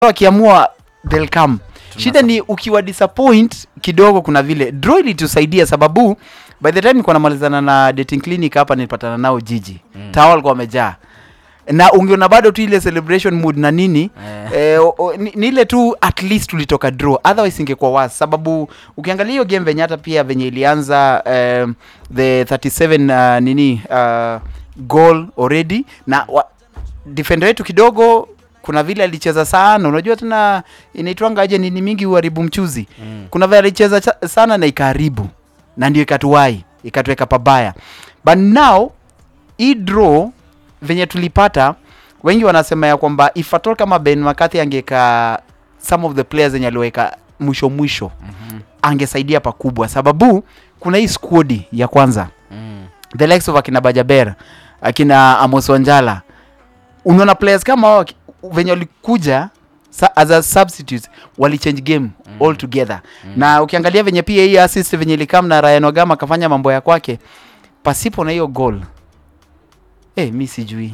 wakiamua they'll come. Shida ni ukiwa disappoint kidogo, kuna vile draw ilitusaidia sababu by the time nilikuwa namalizana na dating clinic hapa nilipatana nao jiji. Tawal kwa wamejaa. Na ungeona bado tu ile celebration mood na nini ni ile tu at least tulitoka draw, otherwise ingekuwa worse sababu ukiangalia hiyo game venye hata pia venye ilianza the 37 goal already na defender wetu kidogo kuna vile alicheza sana, unajua tena inaitwanga aje nini mingi uharibu mchuzi. Kuna vile alicheza sana na ikaharibu na ndio ikatuwai ikatuweka pabaya. But now hii draw venye tulipata, wengi wanasema ya kwamba if at all kama Ben McCarthy angeka some of the players wenye aliweka mwisho angesaidia pakubwa sababu kuna hii squad ya kwanza the likes of akina Bajaber, akina Amos Wanjala, unaona players kama hao venye walikuja as a substitute wali change game all together. Na ukiangalia venye pia hii assist venye ilikam na Ryan Ogama akafanya mambo ya kwake pasipo na hiyo goal, mimi sijui.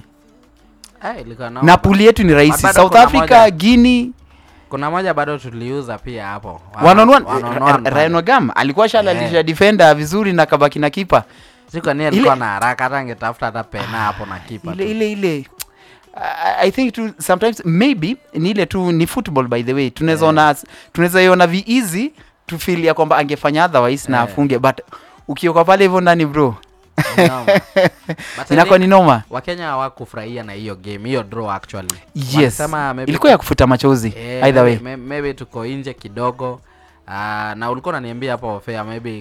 Na puli yetu ni rahisi, South Africa, Guinea. Kuna moja bado tuliuza pia hapo. Ryan Ogama alikuwa shalalisha defender vizuri na kabaki na kipa. Siko ni alikuwa na haraka hata angetafuta hata pena hapo na kipa. Ile I think to sometimes maybe ni ile tu ni football by the way. Tunaweza iona vi easy to feel ya kwamba angefanya otherwise na afunge, but ukioka pale hivyo ndani bro. Inakuwa ni noma. Wakenya hawakufurahia na hiyo game, hiyo draw actually. Yes. Ilikuwa ya kufuta machozi either way. Maybe tuko nje kidogo. Na ulikuwa unaniambia hapo fair maybe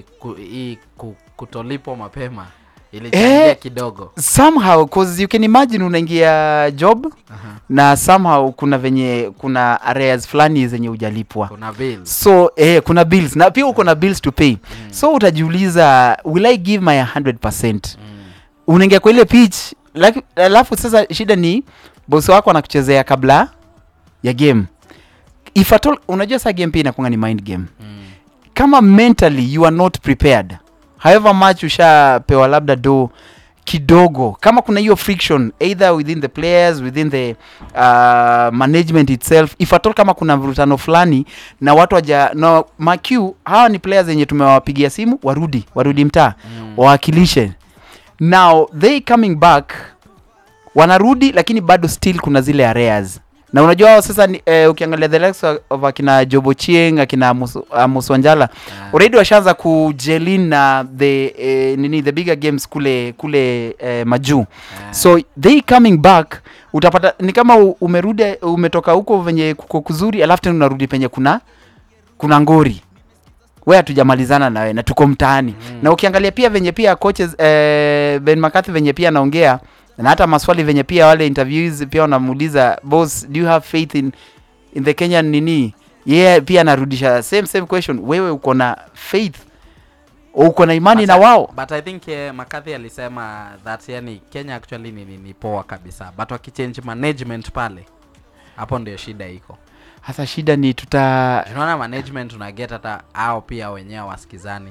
kutolipo mapema ilichangia kidogo. Somehow cause you can imagine unaingia job na somehow kuna venye kuna areas fulani zenye hujalipwa. Kuna bills. So kuna bills na pia uko na bills to pay. So utajiuliza will I give my 100%? Unaingia kwa ile pitch alafu sasa shida ni boss wako anakuchezea kabla ya game. If at all unajua sa game pia inakuwa ni mind game. Kama mentally you are not prepared, however much ushapewa labda do kidogo, kama kuna hiyo friction either within the players, within the management itself, if at all kama kuna mvurutano fulani na watu waja no makiu, hawa ni players wenye tumewapigia simu warudi mtaa wawakilishe. Now they coming back wanarudi, lakini bado still kuna zile areas. Na unajua sasa ukiangalia the likes of akina Jobo Chieng, akina Amos Wanjala already washaanza kujelin na the bigger games kule majuu. So they coming back, utapata ni kama umetoka huko venye kuko kuzuri alafu tena unarudi penye kuna ngori. Wewe hatujamalizana nawe na tuko mtaani. Na ukiangalia pia venye pia coaches Ben McCarthy venye pia anaongea na hata maswali venye pia wale interviews pia wanamuuliza boss, do you have faith in the Kenyan nini? Pia anarudisha same question, wewe uko na faith uko na imani na wao? But I think McCarthy alisema that yani Kenya actually ni poa kabisa, but wakichange management pale hapo ndio shida iko. Hasa shida ni tunaona management unaget hata hao pia wenyewe wasikizani.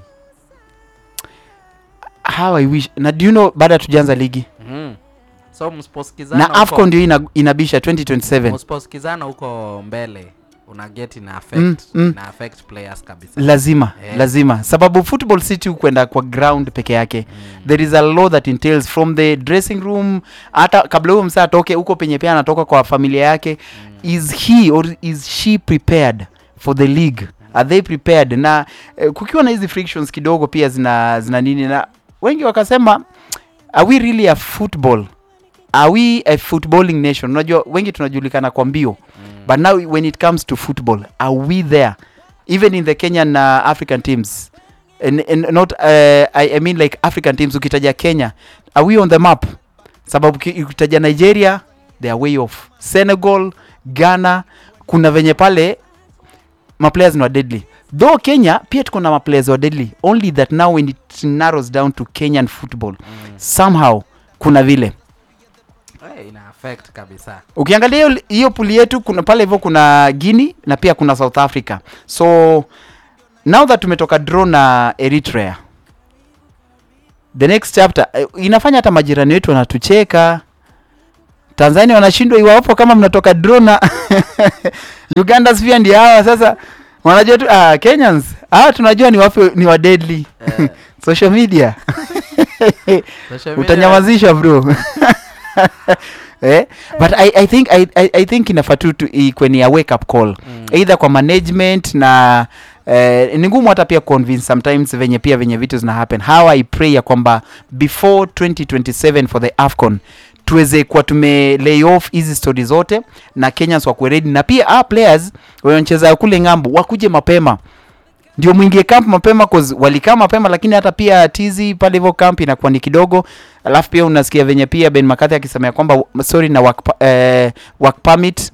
How I wish. Na do you know baada tujaanza ligi so msiposikizana na AFCON ndio inabisha 2027. Msiposikizana huko mbele una get in affect na affect players kabisa. Lazima sababu football city kwenda kwa ground peke yake. There is a lot that entails from the dressing room, hata kabla huyo msa atoke huko penye pia anatoka kwa familia yake. Is he or is she prepared for the league? Are they prepared? Na kukiwa na hizi frictions kidogo pia zina nini, na wengi wakasema are we really a football? Are we a footballing nation? Unajua wengi tunajulikana kwa mbio. But now when it comes to football, are we there? Even in the Kenyan African teams. And not I mean like African teams, ukitaja Kenya, are we on the map? Sababu ukitaja Nigeria, they are way off. Senegal, Ghana, kuna venye pale ma players no deadly. Though Kenya pia tuko na ma players wa deadly. Only that now when it narrows down to Kenyan football, somehow kuna vile ina affect kabisa. Ukiangalia hiyo puli yetu kuna pale hivyo kuna Guinea na pia kuna South Africa. So now that tumetoka draw na Eritrea, the next chapter inafanya hata majirani wetu wanatucheka. Tanzania wanashindwa iwapo kama mnatoka draw na Ugandans pia ndio hawa sasa wanajua tu Kenyans tunajua ni wapi ni wa deadly social media. Utanyamazisha bro. But I think inafaa tu kwenye a wake up call either kwa management na ni ngumu hata pia convince sometimes venye vitu zina happen. How I pray ya kwamba before 2027 for the AFCON tuweze kwa tume lay off hizi stories zote na Kenyans wako ready, na pia players wanacheza kule ngambo wakuje mapema ndio mwingie camp mapema cause walikaa mapema, lakini hata pia tizi pale hivyo camp inakuwa ni kidogo. Alafu pia unasikia venye pia Ben McCarthy akisema kwamba sorry na work permit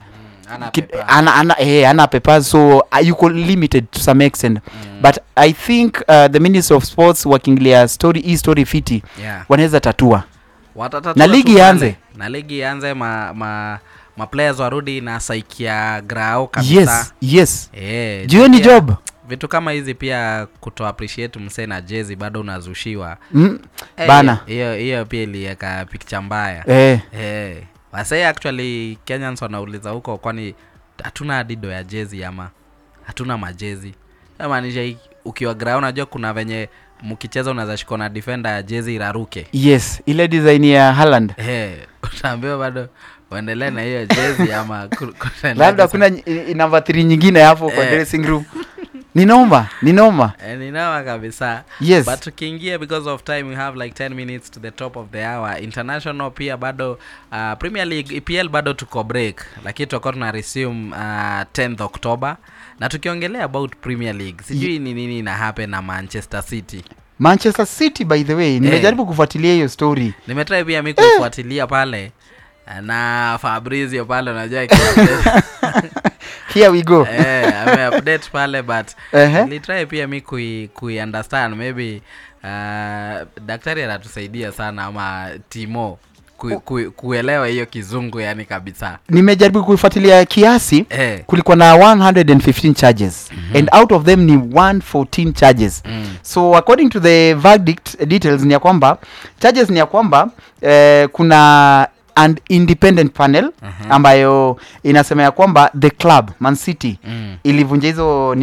ana paper, so you could limited to some extent. But I think the Minister of Sports wakiingilia story fiti wanaweza tatua na ligi ianze ma players warudi na saikia grao kabisa. Yes jioni job vitu kama hizi pia kuto appreciate mse na jezi bado unazushiwa bana. Hiyo pia iliweka picture mbaya. Wasay actually Kenyans wanauliza huko kwani hatuna adido ya jezi ama hatuna majezi. Maanisha ukiwa ground unajua kuna venye mkicheza unaweza shika na defender ya jezi iraruke. Yes, ile design ya Haaland. Utaambiwa bado waendelee na hiyo jezi ama labda kuna number 3 nyingine hapo kwa dressing room. Ninaomba kabisa. Yes. But tukiingia because of time we have like 10 minutes to the top of the hour. International pia bado Premier League EPL bado tuko break, lakini tutakuwa tuna resume 10th October. Na tukiongelea about Premier League sijui ni nini na happen na Manchester City by the way. Nimejaribu kufuatilia hiyo story. Nimetry pia mimi kufuatilia pale na Fabrizio pale unajua here we go. ame update pale but nilitry pia mimi understand maybe daktari anatusaidia sana ama Timo kuelewa hiyo kizungu yani kabisa. Nimejaribu kufuatilia kiasi. Kulikuwa na 115 charges and out of them ni 114 charges. So according to the verdict details ni ya kwamba charges ni ya kwamba kuna an independent panel ambayo inasema ya kwamba the club Man City ilivunja hizo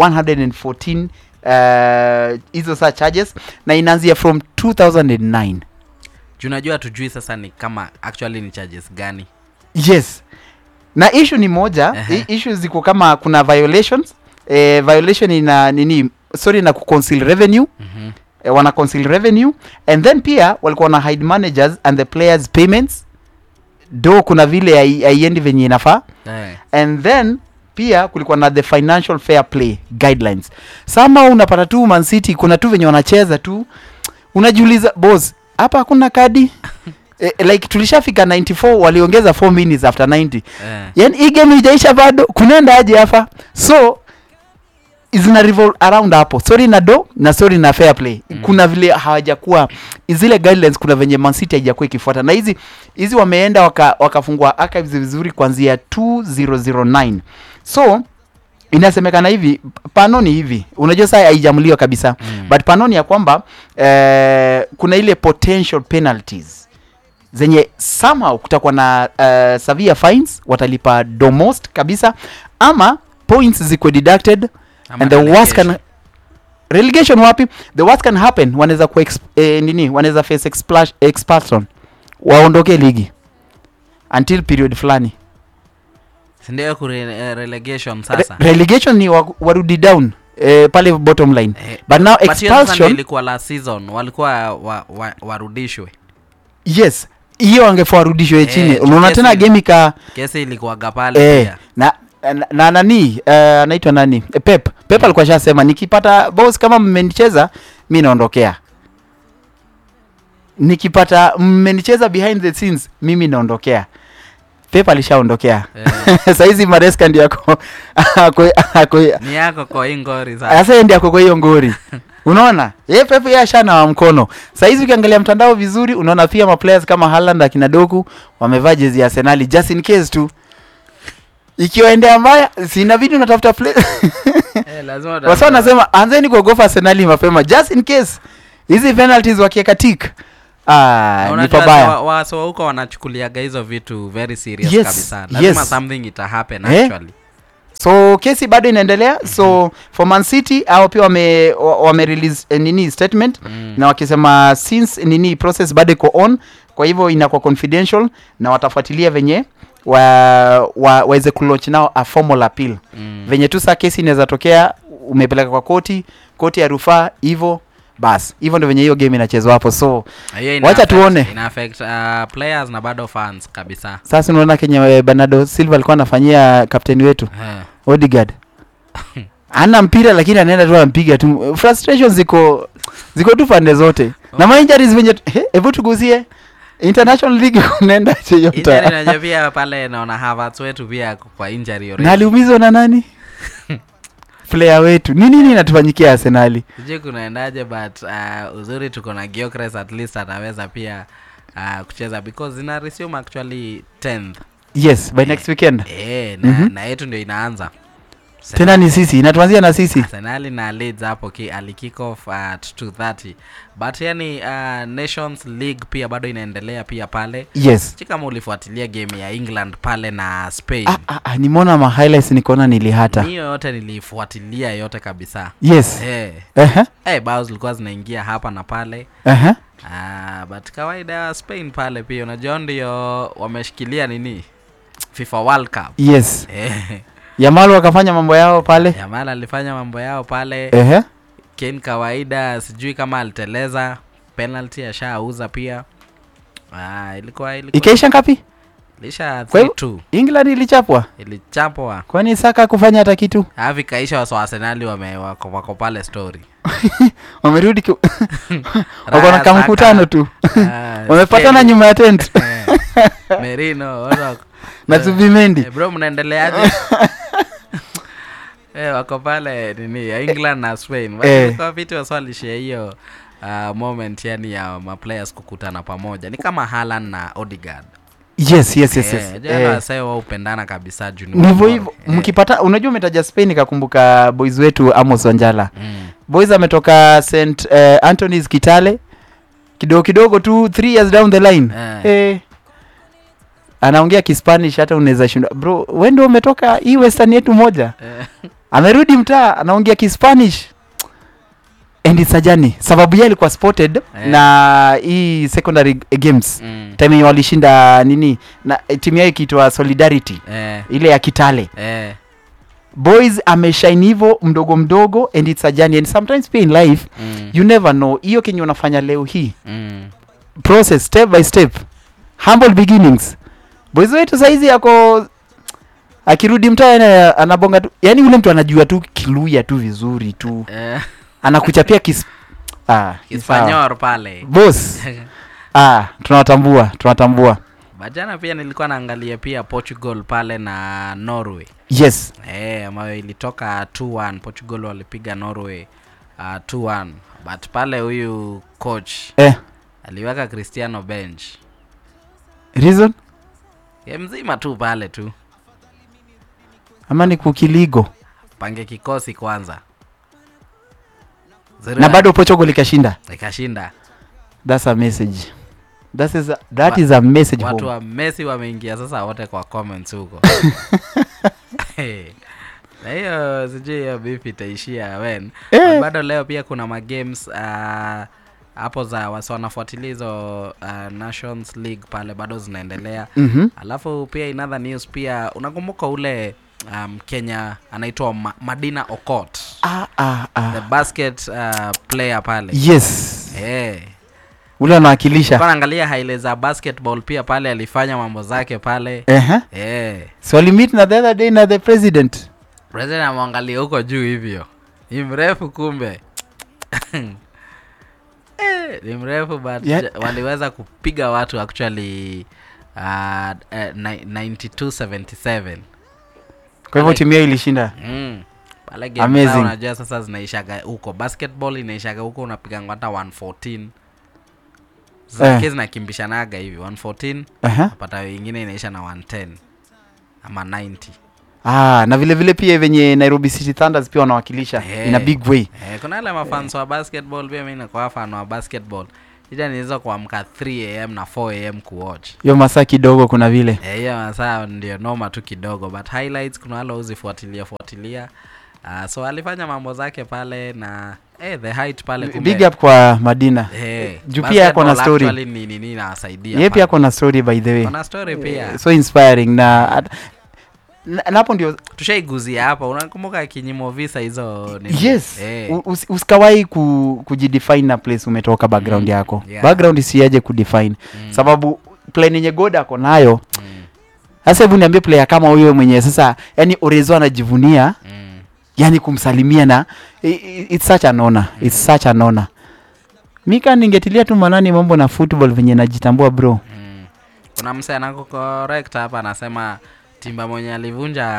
114 hizo sa charges na inaanzia from 2009. Unajua tujui sasa ni kama actually ni charges gani. Yes. Na issue ni moja, issues ziko kama kuna violations. Violation ina na kuconceal revenue. Wana conceal revenue and then pia walikuwa na hide managers and the players payments. Kuna vile haiendi venye inafaa. And then pia kulikuwa na the financial fair play guidelines. Sama unapata tu Man City kuna tu venye wanacheza tu unajiuliza boss hapa hakuna kadi. Like tulishafika 94 waliongeza 4 minutes after 90. Yaani hii game haijaisha bado kunaenda aje hapa. So izina revolve around hapo. Sorry na fair play. Kuna vile hawajakuwa zile guidelines, kuna venye Man City haijakuwa ikifuata. Na hizi wameenda wakafungua archives vizuri kuanzia 2009. So inasemekana hivi panoni hivi. Unajua sasa haijamuliwa kabisa. But panoni ya kwamba kuna ile potential penalties zenye somehow kutakuwa na severe fines, watalipa domost kabisa ama points ziko deducted. And the worst can relegation wapi? The worst can happen wanaweza ku wanaweza face expulsion waondoke ligi until period fulani. Ndio ku relegation sasa. Relegation ni warudi down pale bottom line. But now expulsion ilikuwa last season walikuwa warudishwe. Yes, hiyo angefarudishwe chini. Unaona tena game kesi ilikuwa gapale pia. Na nani anaitwa nani Pep alikuwa shasema nikipata boss kama mmenicheza mimi naondokea, nikipata mmenicheza behind the scenes mimi naondokea. Pep alishaondokea. Sasa hizi Maresca ndio yako ni yako kwa ingori sasa. Sasa ndio yako kwa hiyo ngori. Unaona? Pep yashana wa mkono. Sasa hizi ukiangalia mtandao vizuri unaona pia ma players kama Haaland akina Doku wamevaa jezi ya Arsenal just in case tu. Ikiwaendea mbaya si inabidi unatafuta play. Lazima wasa nasema anzeni kuogopa Arsenal mapema just in case hizi penalties wakieka tick. Ni pabaya. Waso huko wanachukuliaga hizo vitu very serious kabisa. Lazima something ita happen actually. So kesi bado inaendelea. So for Man City au pia wame release nini statement na wakisema since nini process bado iko on, kwa hivyo inakuwa confidential na watafuatilia venye waweze kulaunch nao a formal appeal. Venye tu saa kesi inaweza tokea, umepeleka kwa koti ya rufaa, hivyo bas, hivyo ndio venye hiyo game inachezwa hapo. So wacha tuone, ina affect players na bado fans kabisa. Sasa unaona Kenya Bernardo Silva alikuwa anafanyia captain wetu Odegaard ana mpira lakini anaenda tu ampiga tu. Frustrations ziko tu pande zote. Na ma injuries venye hebu tuguzie International League unaenda hiyo mta. Injury pia pale naona Havertz wetu pia kwa injury already. Na aliumizwa na nani? Player wetu. Nini inatufanyikia Arsenal? Sije kunaendaje, but uzuri tuko na Gyökeres, at least ataweza pia kucheza because ina resume actually 10th. Yes, by next weekend. Na yetu ndio inaanza. Tena ni sisi, inatuanzia na sisi. Arsenal na Leeds hapo kick off at 2:30. But yani Nations League pia bado inaendelea pia pale. Yes. Kama ulifuatilia game ya England pale na Spain. Nimeona ma highlights, nikaona nilihata. Hiyo yote nilifuatilia yote kabisa. Yes. Bao zilikuwa zinaingia hapa na pale. But kawaida Spain pale pia unajua ndio wameshikilia nini? FIFA World Cup. Yes. Yamal wakafanya mambo yao pale. Yamal alifanya mambo yao pale. Kane kawaida sijui kama aliteleza, penalty ashauza pia. Ilikuwa ikaisha ngapi? Ilisha 3-2. England ilichapwa. Kwani Saka kufanya hata kitu? Havi kaisha wa Arsenal wako pale story. Wamerudi wako na kama mkutano tu. Wamepatana nyuma ya tent. Merino na Zubimendi. Bro mnaendeleaje? Wako pale nini England na Spain. Kwa vitu waswalishia hiyo moment yani ya ma players kukutana pamoja. Ni kama Haaland na Odegaard. Yes. Jana sasa wao upendana kabisa junior. Hivyo mkipata, unajua umetaja Spain nikakumbuka boys wetu Amos Wanjala. Boys ametoka St Anthony's Kitale. Kidogo tu 3 years down the line. Anaongea Kispanish hata unaweza shinda. Bro, wewe ndio umetoka hii western yetu moja. Amerudi mtaa anaongea Kispanish. And it's a journey. Sababu yeye alikuwa spotted na hii secondary games. Time walishinda nini? Na timu yake ikiitwa Solidarity. Ile ya Kitale. Boys ameshine hivyo mdogo and it's a journey, and sometimes in life you never know hiyo kenye unafanya leo hii. Process step by step. Humble beginnings. Boys wetu saizi yako akirudi mtaa anabonga tu. Yaani yule mtu anajua tu Kiluya tu vizuri tu. Anakuchapia Kispanyol pale. Boss. Tunatambua. Bajana pia nilikuwa naangalia pia Portugal pale na Norway. Yes. Ambayo ilitoka 2-1. Portugal walipiga Norway 2-1. But pale huyu coach aliweka Cristiano bench. Reason? Mzima tu pale tu. Ama ni kukiligo. Pange kikosi kwanza. Na bado Portugal ikashinda. That's a message. That is a message. Watu wa Messi wameingia sasa wote kwa comments huko. Na hiyo sijui ya bifi itaishia when. Bado leo pia kuna ma games hapo za wanafuatilia hizo Nations League pale bado zinaendelea. Alafu pia another news pia unakumbuka ule Kenya anaitwa Madina Okot. The basket player pale. Yes. Ule anawakilisha. Kwa angalia highlights za basketball pia pale alifanya mambo zake pale. So we meet na the other day na the president. President amwangalia huko juu hivyo. Ni mrefu kumbe. Ni mrefu but waliweza kupiga watu actually 92-77. Kwa hivyo timu yao ilishinda. Pale game zao unajua sasa zinaishaga huko. Basketball inaishaga huko unapiga hata 114. Zake zinakimbishanaga hivi 114. Napata wengine inaisha na 110 ama 90. Na vile pia venye Nairobi City Thunders pia wanawakilisha in a big way. Kuna wale mafans wa basketball pia mimi niko fan wa basketball. shida ni hizo kuamka 3 am na 4 am kuwatch. Hiyo masaa kidogo kuna vile. Hiyo masaa ndio noma tu kidogo, but highlights kuna wale uzifuatilia. So alifanya mambo zake pale na the height pale kumbe. Big up kwa Madina. Juu pia yako na story. Actually nini nasaidia. Yeye pia yako na story by the way. Kuna story pia. So inspiring na hapo ndio tushaiguzia hapa. Unakumbuka kinyimo visa hizo nini? Yes. Usikawai kujidefine na place umetoka background yako. Yeah. Background isiaje kudefine. Sababu plan yenye God ako nayo. Sasa hebu niambie player kama huyo mwenye sasa yani Orezo anajivunia. Yani kumsalimia na it's such an honor. It's such an honor. Mika ningetilia tu manani mambo na football venye najitambua bro. Kuna msee anako correct hapa anasema Timba mwenye alivunja